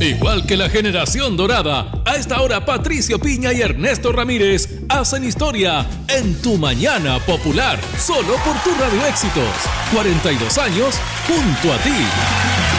Igual que la generación dorada, a esta hora Patricio Piña y Ernesto Ramírez hacen historia en Tu Mañana Popular, solo por tu Radio Éxitos. 42 años junto a ti.